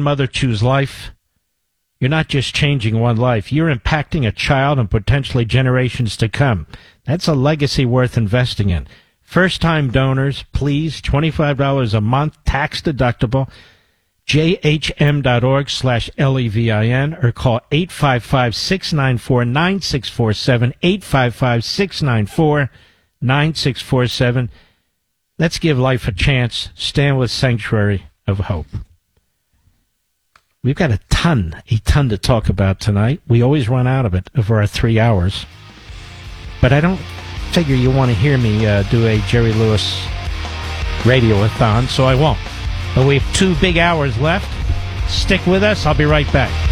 Mother Choose Life. You're not just changing one life. You're impacting a child and potentially generations to come. That's a legacy worth investing in. First-time donors, please, $25 a month, tax deductible, jhm.org/LEVIN, or call 855-694-9647, 855-694-9647. Let's give life a chance. Stand with Sanctuary of Hope. We've got a ton to talk about tonight. We always run out of it over our 3 hours. But I don't figure you want to hear me do a Jerry Lewis radio-a-thon, so I won't. But we have 2 big hours left. Stick with us. I'll be right back.